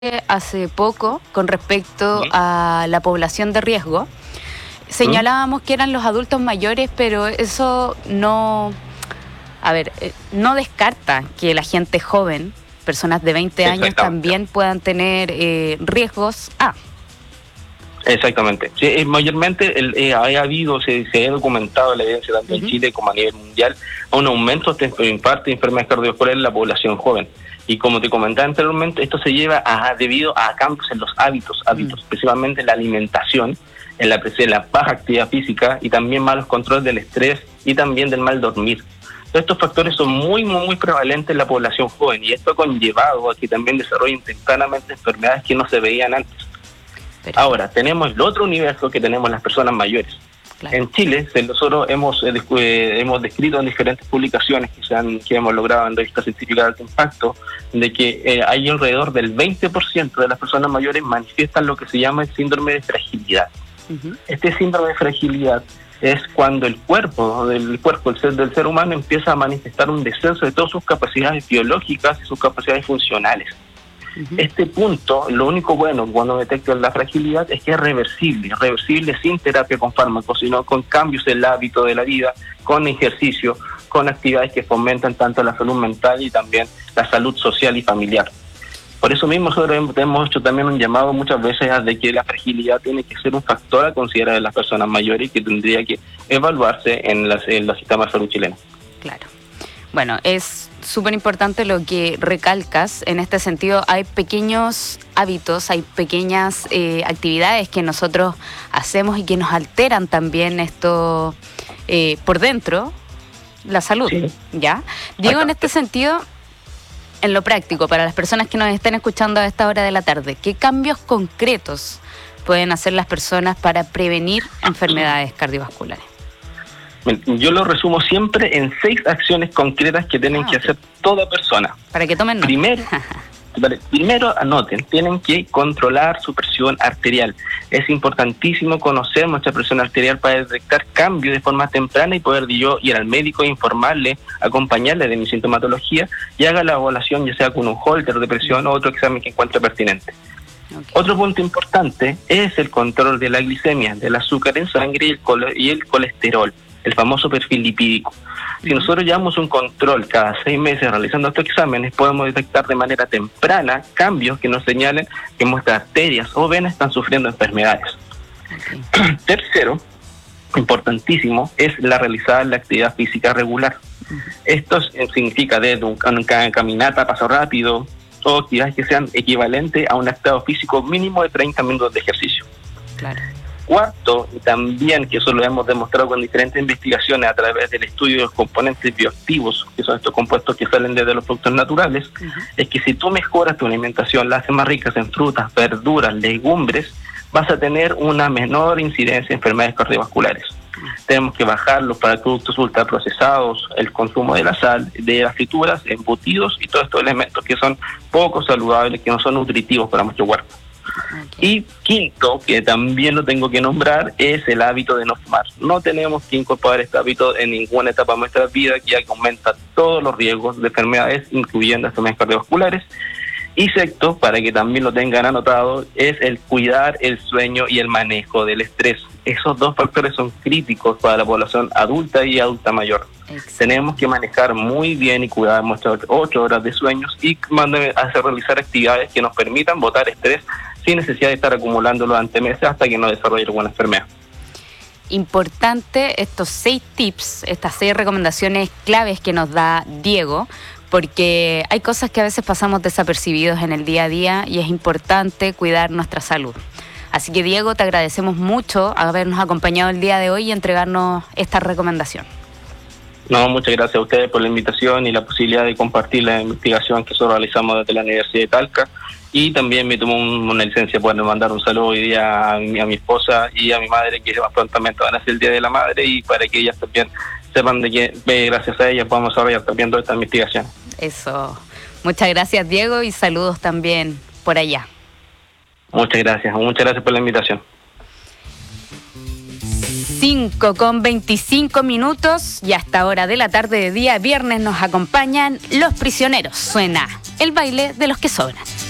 hace poco con respecto a la población de riesgo. Señalábamos que eran los adultos mayores, pero eso no descarta que la gente joven, personas de 20 años, también puedan tener riesgos A. Exactamente. Sí, mayormente se ha documentado la evidencia tanto en Chile como a nivel mundial un aumento en parte de enfermedades cardiovasculares en la población joven. Y como te comentaba anteriormente, esto se lleva debido a cambios en los hábitos, principalmente en la alimentación, en la baja actividad física y también malos controles del estrés y también del mal dormir. Estos factores son muy prevalentes en la población joven y esto ha conllevado a que también desarrollen tempranamente enfermedades que no se veían antes. Ahora, tenemos el otro universo que tenemos las personas mayores. Claro. En Chile, nosotros hemos descrito en diferentes publicaciones que hemos logrado en revistas científicas de alto impacto, de que hay alrededor del 20% de las personas mayores manifiestan lo que se llama el síndrome de fragilidad. Este síndrome de fragilidad es cuando el cuerpo del ser humano empieza a manifestar un descenso de todas sus capacidades biológicas y sus capacidades funcionales. Este punto, lo único bueno cuando detectan la fragilidad es que es reversible sin terapia con fármacos, sino con cambios en el hábito de la vida, con ejercicio, con actividades que fomentan tanto la salud mental y también la salud social y familiar. Por eso mismo nosotros hemos hecho también un llamado muchas veces de que la fragilidad tiene que ser un factor a considerar en las personas mayores y que tendría que evaluarse en los sistemas de salud chilenos. Claro. Bueno, es súper importante lo que recalcas. En este sentido, hay pequeños hábitos, hay pequeñas actividades que nosotros hacemos y que nos alteran también esto por dentro, la salud, sí. ¿Ya? Diego, en este sentido, en lo práctico, para las personas que nos estén escuchando a esta hora de la tarde, ¿qué cambios concretos pueden hacer las personas para prevenir enfermedades cardiovasculares? Yo lo resumo siempre en 6 acciones concretas que tienen que hacer toda persona. Para que tomen nota. Primero anoten, tienen que controlar su presión arterial. Es importantísimo conocer nuestra presión arterial para detectar cambios de forma temprana y poder yo ir al médico e informarle, acompañarle de mi sintomatología y haga la evaluación ya sea con un holter de presión o otro examen que encuentre pertinente. Otro punto importante es el control de la glicemia, del azúcar en sangre y el colesterol, el famoso perfil lipídico. Si nosotros llevamos un control cada 6 meses realizando estos exámenes, podemos detectar de manera temprana cambios que nos señalen que nuestras arterias o venas están sufriendo enfermedades. Tercero, importantísimo, es realizar la actividad física regular. Esto significa desde una caminata, paso rápido, o actividades que sean equivalentes a un estado físico mínimo de 30 minutos de ejercicio. Claro. Cuarto, y también que eso lo hemos demostrado con diferentes investigaciones a través del estudio de los componentes bioactivos, que son estos compuestos que salen desde los productos naturales, es que si tú mejoras tu alimentación, la haces más ricas en frutas, verduras, legumbres, vas a tener una menor incidencia de enfermedades cardiovasculares. Tenemos que bajar los productos ultraprocesados, el consumo de la sal, de las frituras, embutidos y todos estos elementos que son poco saludables, que no son nutritivos para nuestro cuerpo. Y quinto, que también lo tengo que nombrar, es el hábito de no fumar. No tenemos que incorporar este hábito en ninguna etapa de nuestra vida, ya que aumenta todos los riesgos de enfermedades, incluyendo enfermedades cardiovasculares. Y sexto, para que también lo tengan anotado, es el cuidar el sueño y el manejo del estrés. Esos 2 factores son críticos para la población adulta y adulta mayor. Tenemos que manejar muy bien y cuidar nuestras 8 horas de sueños y realizar actividades que nos permitan botar estrés sin necesidad de estar acumulándolo durante meses hasta que no desarrolle alguna enfermedad. Importante estos 6 tips, estas 6 recomendaciones claves que nos da Diego, porque hay cosas que a veces pasamos desapercibidos en el día a día y es importante cuidar nuestra salud. Así que, Diego, te agradecemos mucho habernos acompañado el día de hoy y entregarnos esta recomendación. No, muchas gracias a ustedes por la invitación y la posibilidad de compartir la investigación que nosotros realizamos desde la Universidad de Talca. Y también me tomo una licencia para mandar un saludo hoy día a mi esposa y a mi madre, que más prontamente van a ser el Día de la Madre, y para que ellas también sepan de que gracias a ellas podemos desarrollar también toda esta investigación. Eso. Muchas gracias, Diego, y saludos también por allá. Muchas gracias por la invitación. 5:25 y hasta hora de la tarde de día viernes nos acompañan Los Prisioneros. Suena el baile de los que sobran.